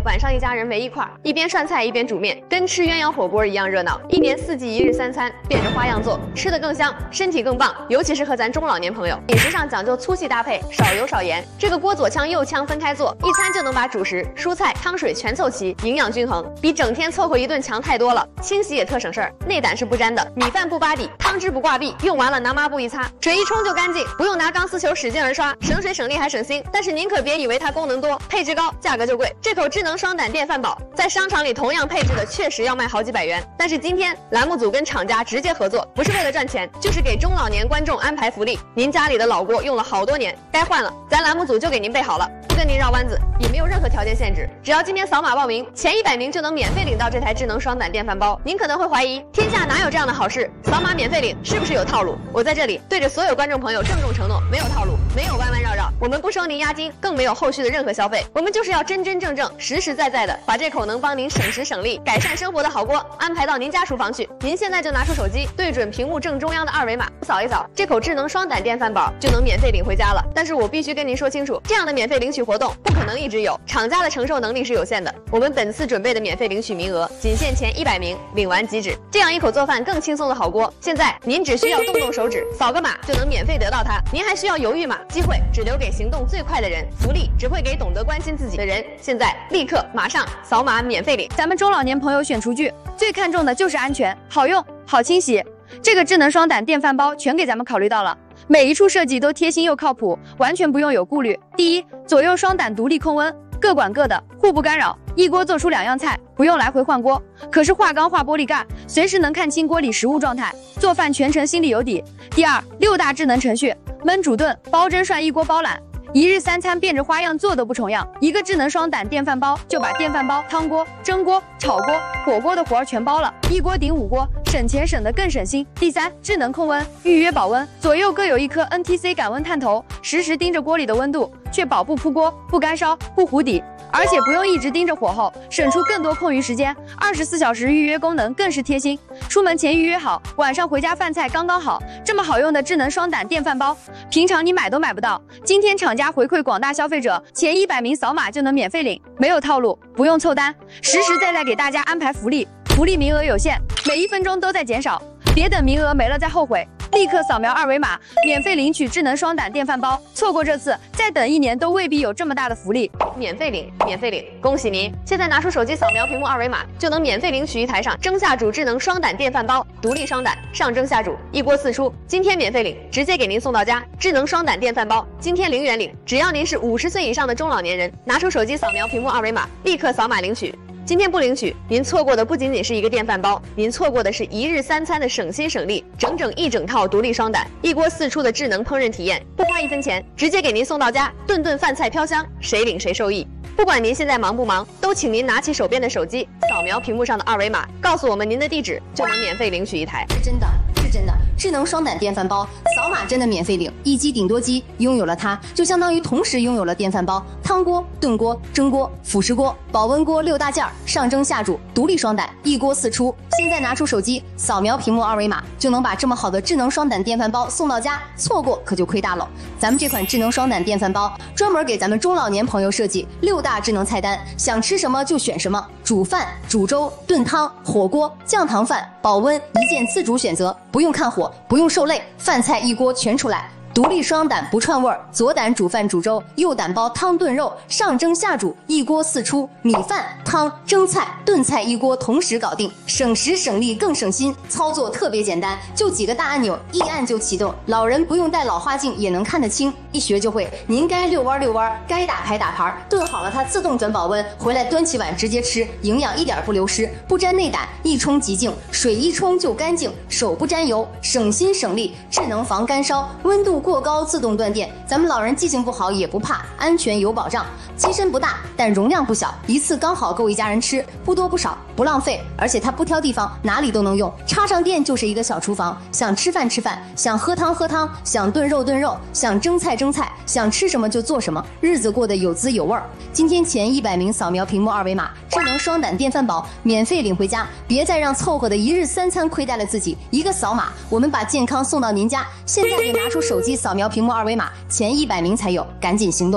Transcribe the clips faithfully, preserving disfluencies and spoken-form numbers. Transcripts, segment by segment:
晚上一家人围一块儿，一边涮菜一边煮面，跟吃鸳鸯火锅一样热闹。一年四季一日三餐，变着花样做，吃得更香，身体更棒。尤其适合咱中老年朋友，饮食上讲究粗细搭配，少油少盐。这个锅左炝右炝分开做，一餐就能把主食、蔬菜、汤水全凑齐，营养均衡，比整天凑合一顿强太多了。清洗也特省事儿，内胆是不沾的，米饭不扒底，汤汁不挂壁，用完了拿抹布一擦，水一冲就干净，不用拿钢丝球使劲儿刷，省水省力还省心。但是您可别以为它功能多，配置高，价格就贵。这口智能双胆电饭煲在商场里同样配置的确实要卖好几百元，但是今天栏目组跟厂家直接合作，不是为了赚钱，就是给中老年观众安排福利。您家里的老锅用了好多年，该换了，咱栏目组就给您备好了，不跟您绕弯子，也没有任何条件限制，只要今天扫码报名，前一百名就能免费领到这台智能双胆电饭煲。您可能会怀疑，天下哪有这样的好事？扫码免费领是不是有套路？我在这里对着所有观众朋友郑重承诺，没有套路，没有弯弯绕绕，我们不收您押金，更没有后续的任何消费，我们就是要真真正正、实实在在的把这口能帮您省时省力、改善生活的好锅安排到您家厨房去。您现在就拿出手机，对准屏幕正中央的二维码，扫一扫，这口智能双胆电饭煲就能免费领回家了。但是我必须跟您说清楚，这样的免费领取活动不可能一直有，厂家的承受能力是有限的。我们本次准备的免费领取名额仅限前一百名，领完即止。这样一口做饭更轻松的好锅，现在您只需要动动手指，扫个码就能免费得到它。您还需要犹豫吗？机会只留给行动最快的人，福利只会给懂得关心自己的人。现在立刻马上扫码免费领。 咱们中老年朋友选厨具最看重的就是安全、好用、好清洗。这个智能双胆电饭煲全给咱们考虑到了，每一处设计都贴心又靠谱，完全不用有顾虑。第一，左右双胆独立控温，各管各的，互不干扰，一锅做出两样菜，不用来回换锅。可是化钢化玻璃盖，随时能看清锅里食物状态，做饭全程心里有底。第二，六大智能程序，焖煮炖、煲蒸涮一锅包揽。一日三餐变着花样做都不重样，一个智能双胆电饭煲就把电饭煲、汤锅、蒸锅、炒锅、火锅的活儿全包了，一锅顶五锅，省钱省得更省心。第三，智能控温，预约保温，左右各有一颗 N T C 感温探头，实时盯着锅里的温度，确保不扑锅、不干烧、不糊底。而且不用一直盯着火候，省出更多空余时间。二十四小时预约功能更是贴心，出门前预约好，晚上回家饭菜刚刚好。这么好用的智能双胆电饭煲，平常你买都买不到。今天厂家回馈广大消费者，前一百名扫码就能免费领，没有套路，不用凑单，实实在在给大家安排福利。福利名额有限，每一分钟都在减少，别等名额没了再后悔。立刻扫描二维码，免费领取智能双胆电饭煲。错过这次，再等一年都未必有这么大的福利。 免费领，免费领！恭喜您！现在拿出手机扫描屏幕二维码，就能免费领取一台上蒸下煮智能双胆电饭煲，独立双胆，上蒸下煮，一锅四出。今天免费领，直接给您送到家。智能双胆电饭煲，今天零元领，只要您是五十岁以上的中老年人，拿出手机扫描屏幕二维码，立刻扫码领取。今天不领取，您错过的不仅仅是一个电饭煲，您错过的是一日三餐的省心省力，整整一整套独立双胆，一锅四出的智能烹饪体验，不花一分钱，直接给您送到家，顿顿饭菜飘香，谁领谁受益。不管您现在忙不忙，都请您拿起手边的手机，扫描屏幕上的二维码，告诉我们您的地址，就能免费领取一台。 是真的，是真的，智能双胆电饭煲，扫码真的免费领，一机顶多机，拥有了它，就相当于同时拥有了电饭煲、汤锅、炖锅、蒸锅、辅食锅、保温锅六大件儿，上蒸下煮，独立双胆，一锅四出。现在拿出手机，扫描屏幕二维码，就能把这么好的智能双胆电饭煲送到家，错过可就亏大了。咱们这款智能双胆电饭煲，专门给咱们中老年朋友设计六大智能菜单，想吃什么就选什么，煮饭、煮粥、炖汤、火锅、酱糖饭、保温，一键自主选择，不用看火，不用受累，饭菜一锅全出来。独立双胆不串味儿，左胆煮饭煮粥，右胆煲汤炖肉，上蒸下煮，一锅四出，米饭、汤、蒸菜、炖菜一锅同时搞定，省时省力更省心，操作特别简单，就几个大按钮，一按就启动，老人不用戴老花镜也能看得清，一学就会。您该遛弯遛弯，该打牌打牌，炖好了它自动转保温，回来端起碗直接吃，营养一点不流失，不沾内胆，一冲即净，水一冲就干净，手不沾油，省心省力，智能防干烧，温度过高自动断电，咱们老人记性不好也不怕，安全有保障。机身不大，但容量不小，一次刚好够一家人吃，不多不少，不浪费，而且它不挑地方，哪里都能用，插上电就是一个小厨房，想吃饭吃饭，想喝汤喝汤，想炖肉炖肉，想蒸菜蒸菜，想吃什么就做什么，日子过得有滋有味儿。今天前一百名扫描屏幕二维码，智能双胆电饭煲免费领回家，别再让凑合的一日三餐亏待了自己，一个扫码，我们把健康送到您家。现在就拿出手机扫描屏幕二维码，前一百名才有，赶紧行动吧。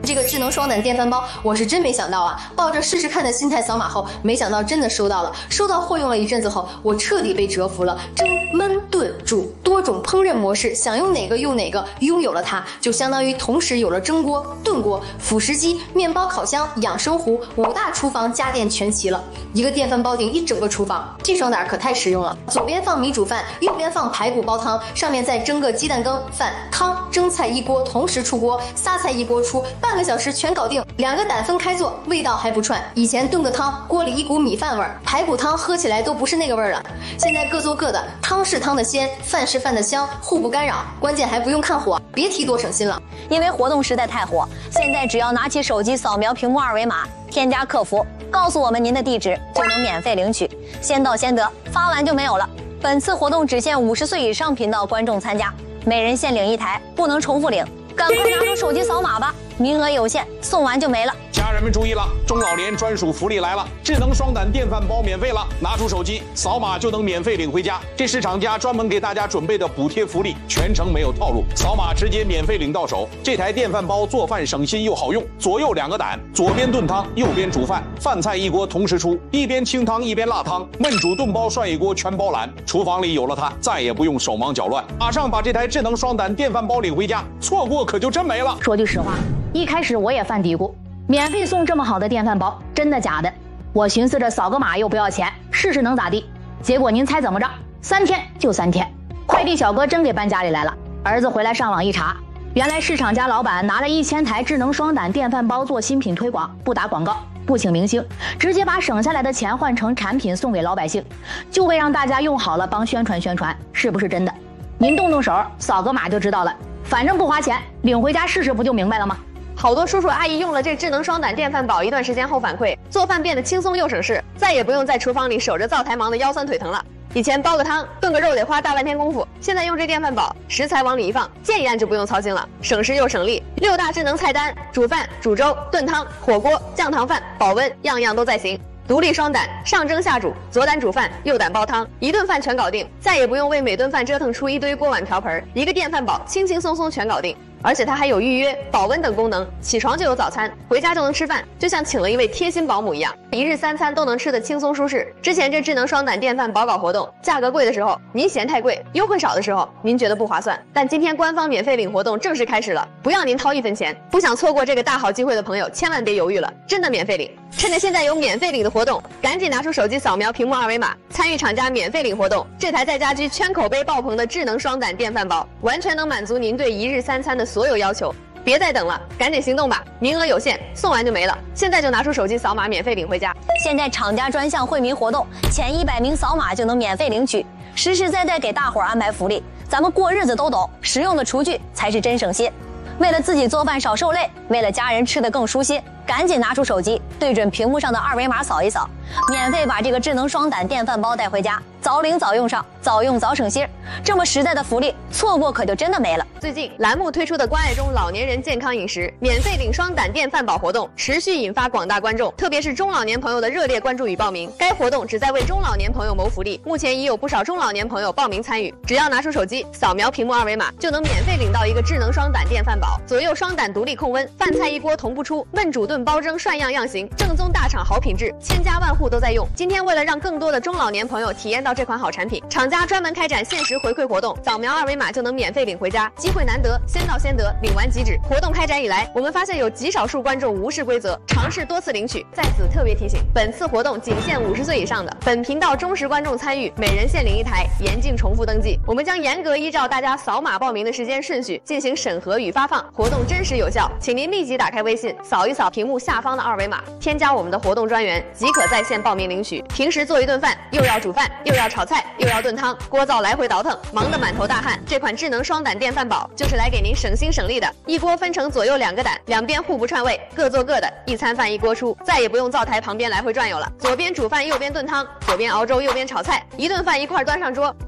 这个智能双胆电饭煲，我是真没想到啊！抱着试试看的心态扫码后，没想到真的收到了。收到货用了一阵子后，我彻底被折服了。蒸、焖、炖、煮多种烹饪模式，想用哪个用哪个。拥有了它，就相当于同时有了蒸锅、炖锅、辅食机、面包烤箱、养生壶，五大厨房家电全齐了。一个电饭煲顶一整个厨房，这双胆可太实用了。左边放米煮饭，右边放排骨煲汤，上面再蒸个鸡蛋羹、饭、汤、蒸菜一锅同时出锅，仨菜一锅出，半个小时全搞定。两个胆分开做，味道还不串。以前炖个汤，锅里一股米饭味儿，排骨汤喝起来都不是那个味儿了。现在各做各的，汤是汤的鲜，饭是饭的香，互不干扰，关键还不用看火，别提多省心了。 因为活动实在太火，现在只要拿起手机扫描屏幕二维码，添加客服，告诉我们您的地址，就能免费领取，先到先得，发完就没有了。本次活动只限五十岁以上频道观众参加，每人限领一台，不能重复领。赶快拿出手机扫码吧，名额有限，送完就没了。 家人们注意了，中老年专属福利来了，智能双胆电饭煲免费了，拿出手机扫码就能免费领回家。这是厂家专门给大家准备的补贴福利，全程没有套路，扫码直接免费领到手。这台电饭煲做饭省心又好用，左右两个胆，左边炖汤，右边煮饭，饭菜一锅同时出，一边清汤一边辣汤，焖煮炖煲涮一锅全包揽。厨房里有了它，再也不用手忙脚乱，马上把这台智能双胆电饭煲领回家，错过可就真没了。 说句实话，一开始我也犯嘀咕，免费送这么好的电饭煲，真的假的？我寻思着扫个码又不要钱，试试能咋地？结果您猜怎么着？三天就三天，快递小哥真给搬家里来了。儿子回来上网一查，原来市场家老板拿了一千台智能双胆电饭煲做新品推广，不打广告，不请明星，直接把省下来的钱换成产品送给老百姓，就为让大家用好了帮宣传宣传，是不是真的？您动动手，扫个码就知道了。反正不花钱，领回家试试不就明白了吗？ 好多叔叔阿姨用了这智能双胆电饭煲一段时间后反馈，做饭变得轻松又省事，再也不用在厨房里守着灶台忙得腰酸腿疼了。以前煲个汤、炖个肉得花大半天功夫，现在用这电饭煲，食材往里一放，键一按就不用操心了，省时又省力。六大智能菜单，煮饭、煮粥、炖汤、火锅、酱糖饭、保温，样样都在行。独立双胆，上蒸下煮，左胆煮饭，右胆煲汤，一顿饭全搞定，再也不用为每顿饭折腾出一堆锅碗瓢盆，一个电饭煲轻轻松松全搞定。而且它还有预约、保温等功能，起床就有早餐，回家就能吃饭，就像请了一位贴心保姆一样，一日三餐都能吃得轻松舒适。之前这智能双胆电饭煲搞活动，价格贵的时候您嫌太贵，优惠少的时候您觉得不划算，但今天官方免费领活动正式开始了，不要您掏一分钱。不想错过这个大好机会的朋友，千万别犹豫了，真的免费领！趁着现在有免费领的活动，赶紧拿出手机扫描屏幕二维码，参与厂家免费领活动。这台在家居圈口碑爆棚的智能双胆电饭煲，完全能满足您对一日三餐的所有要求。别再等了，赶紧行动吧！名额有限，送完就没了。现在就拿出手机扫码，免费领回家。 现在厂家专项惠民活动，前一百名扫码就能免费领取，实实在在给大伙儿安排福利。咱们过日子都懂，实用的厨具才是真省心。为了自己做饭少受累，为了家人吃得更舒心，赶紧拿出手机，对准屏幕上的二维码扫一扫，免费把这个智能双胆电饭煲带回家，早领早用上，早用早省心。这么实在的福利，错过可就真的没了。 最近栏目推出的关爱中老年人健康饮食免费领双胆电饭煲活动，持续引发广大观众，特别是中老年朋友的热烈关注与报名。该活动旨在为中老年朋友谋福利，目前已有不少中老年朋友报名参与。只要拿出手机扫描屏幕二维码，就能免费领到一个智能双胆电饭煲，左右双胆独立控温，饭菜一锅同步出，焖煮炖煲蒸涮样样行，正宗大厂好品质，千家万户都在用。今天为了让更多的中老年朋友体验到这款好产品，厂家专门开展限时回馈活动，扫描二维码就能免费领回家，机会难得，先到先得，领完即止。活动开展以来，我们发现有极少数观众无视规则，尝试多次领取。在此特别提醒，本次活动仅限五十岁以上的，本频道忠实观众参与，每人限领一台，严禁重复登记。我们将严格依照大家扫码报名的时间顺序进行审核与发放，活动真实有效，请您立即打开微信，扫一扫屏幕下方的二维码，添加我们的活动专员，即可在线报名领取。平时做一顿饭，又要煮饭，又要炒菜，又要炖汤，锅灶来回倒腾，忙得满头大汗。这款智能双胆电饭煲就是来给您省心省力的，一锅分成左右两个胆，两边互不串味，各做各的，一餐饭一锅出，再也不用灶台旁边来回转悠了。左边煮饭，右边炖汤，左边熬粥，右边炒菜，一顿饭一块端上桌，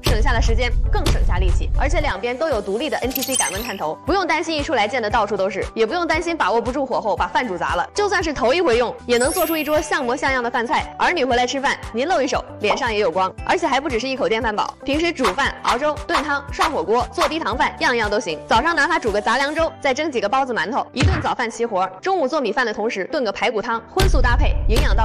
省下了时间，更省下力气，而且两边都有独立的 N T C 感温探头，不用担心一出来溅得到处都是，也不用担心把握不住火候把饭煮砸了。就算是头一回用，也能做出一桌像模像样的饭菜。儿女回来吃饭，您露一手，脸上也有光。而且还不只是一口电饭煲，平时煮饭、熬粥、炖汤、涮火锅、做低糖饭，样样都行。早上哪怕煮个杂粮粥，再蒸几个包子馒头，一顿早饭齐活。中午做米饭的同时炖个排骨汤，荤素搭配，营养到位。